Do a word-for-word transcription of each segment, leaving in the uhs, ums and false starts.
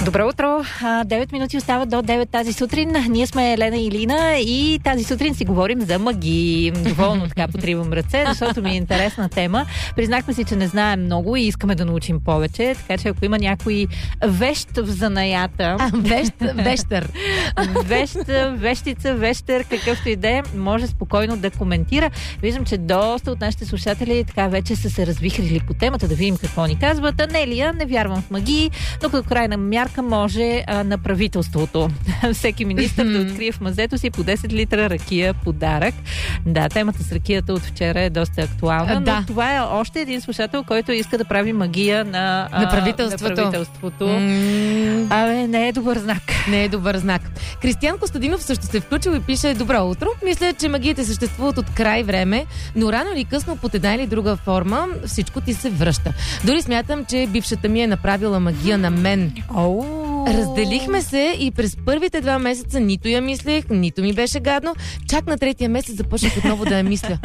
Добро утро! девет минути остават до девет тази сутрин. Ние сме Елена и Лина и тази сутрин си говорим за магии. Доволно така потривам ръце, защото ми е интересна тема. Признахме си, че не знаем много и искаме да научим повече, така че ако има някой вещ в занаята... А, вещ, вещър. Вещ, вещица, вещър, какъвто и да е, може спокойно да коментира. Виждам, че доста от нашите слушатели така вече са се развихрили по темата, да видим какво ни казват. Анелия, не вярвам в магии, но като крайна мярка може а, на правителството. Всеки министър да открие в мазето си по десет литра ракия подарък. Да, темата с ракията от вчера е доста актуална, а, да. но това е още един слушател, който иска да прави магия на, а, на правителството. На правителството. Mm. Абе, не е добър знак. Не е добър знак. Кристиян Костадинов също се включил и пише: добро утро. Мисля, че магиите съществуват от край време, но рано или късно под една или друга форма всичко ти се връща. Дори смятам, че бившата ми е направила магия на мен. Oh. Разделихме се и през първите два месеца нито я мислех, нито ми беше гадно. Чак на третия месец започнах отново да я мисля.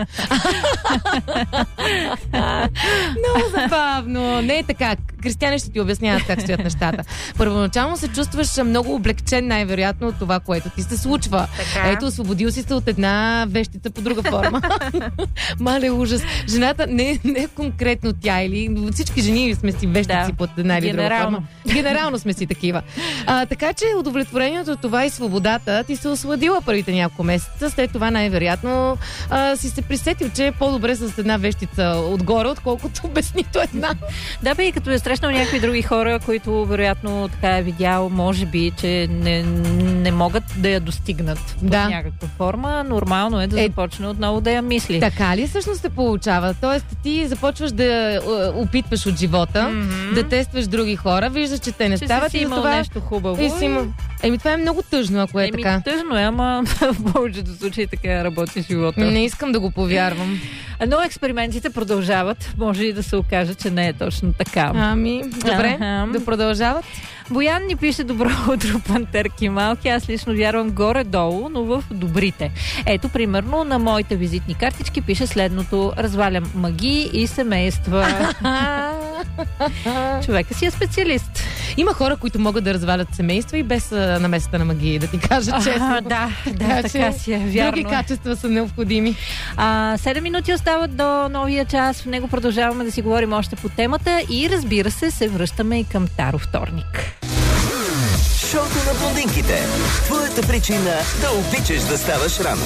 Много забавно. Не е така. Кристияни ще ти обясняват как стоят нещата. Първоначално се чувстваш много облегчен, най-вероятно, от това, което ти се случва. Така. Ето, освободил си се от една вещица по друга форма. Мале ужас. Жената, не, не конкретно тя, или всички жени сме си вещици да. Под една или друга форма. Генерално сме си такива. А, така че удовлетворението от това и свободата ти се осладила първите няколко месеца. След това най-вероятно а, си се присетил, че е по-добре с една вещица отгоре, отколкото без нито една. Да, бе, и като е срещнал някакви други хора, които вероятно така е видял, може би, че не, не могат да я достигнат да. в някаква форма. Нормално е да е, започне отново да я мисли. Така ли всъщност се получава? Тоест ти започваш да опитваш от живота, mm-hmm. да тестваш други хора, виждаш, че те не че стават и за това нещо хубаво. И си има... Еми, това е много тъжно, ако е Еми, така. Тъжно е, ама в повечето случаи така работи живота. Не искам да го повярвам. Но експериментите продължават. Може и да се окаже, че не е точно така. Ами, добре, А-хам. да продължават. Боян ни пише: добро утро, пантерки малки. Аз лично вярвам горе-долу, но в добрите. Ето, примерно, на моите визитни картички пише следното: развалям магии и семейства. Човека си е специалист. Има хора, които могат да развалят семейства и без намесата на магии, да ти кажа честно. А, да, да, така си е, вярно. Други качества са необходими. А, седем минути остават до новия час. В него продължаваме да си говорим още по темата и, разбира се, се връщаме и към Таро вторник. Шоуто на блондинките. Твоята причина да обичаш да ставаш рано.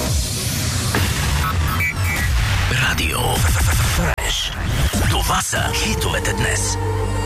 Радио Фреш. Това са хитовете днес.